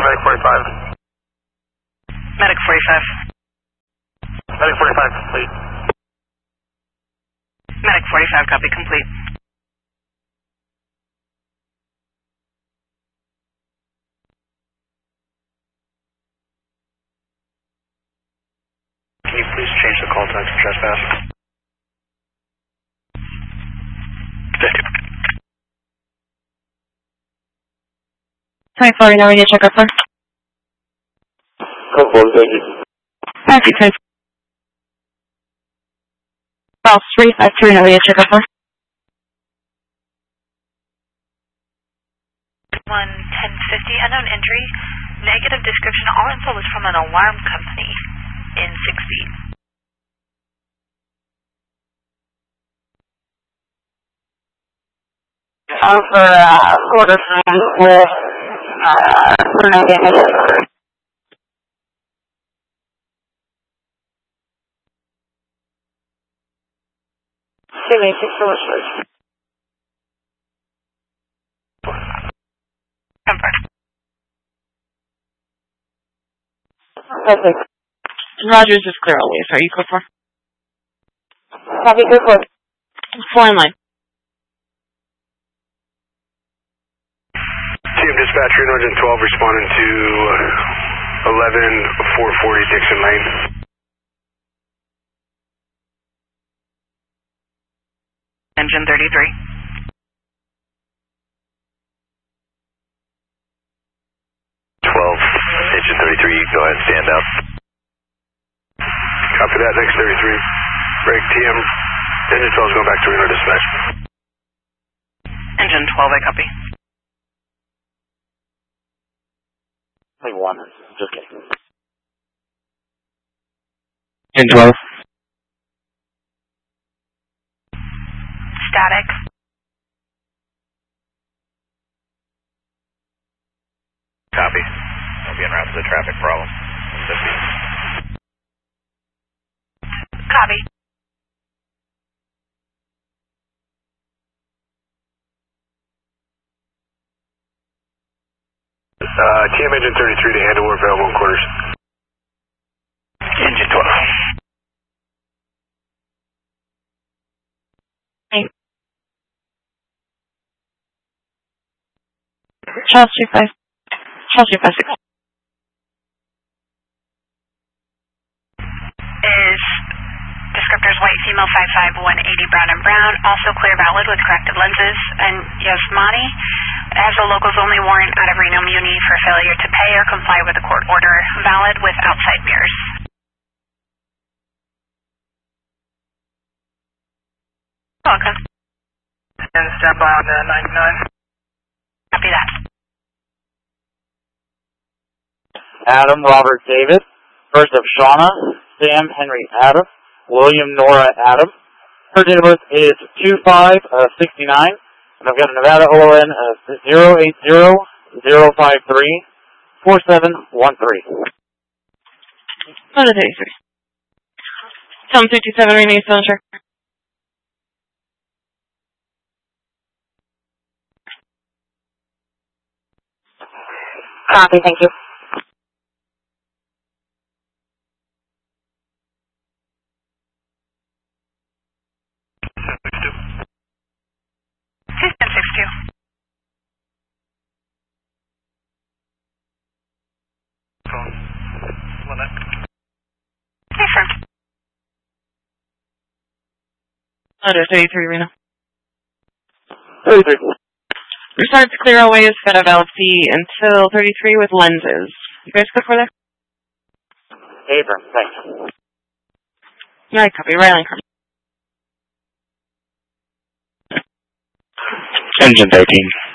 Medic 45. Medic 45. Medic 45, complete. Medic 45, copy, complete. Can you please change the call time to trespass? Hi, Florida, now we need to check up for. Code 4, thank you. Taxi type. Well, 353, now we need to check up for. 11050, unknown injury. Negative description. All info was from an alarm company in 6 feet. For quarter time with no damage. Sydney 646. Confirmed. Perfect. Rogers is clear always. Are you clear for? Copy, clear for. Flying line. Team dispatch, Reno 12 responding to 11440 Dixon Lane. Engine 33. Engine 33, go ahead and stand up. Copy that, next 33. Break TM. Engine 12 is going back to Reno dispatch. Engine 12, I copy. Like one, just kidding. Engine 12. Static. Copy. I'll be en route to the traffic problem. Copy. TM Engine 33 to handle or available in quarters. Engine 12. Hey. Charles 25. Charles 256. Is descriptors white female 5'5", 180 brown and brown, also clear valid with corrected lenses, and Yasmani has a locals only warrant out of Reno Muni for failure to pay or comply with a court order, valid with outside mirrors. Welcome. And stand by on 99. Copy that. Adam Robert David. First of Shauna. Sam Henry Adam. William Nora Adam. Her date of birth is 2569. And I've got a Nevada OLN of 080-053-4713. Photo 33. Tom 57, remain still sure. Copy, thank you. System 62. Limit. Confirmed. Photo 33, Reno. 33. Restart to clear always, set of LC until 33 with lenses. You guys good for that? Abram, thanks. Yeah, I copy. Riley. Engine 13.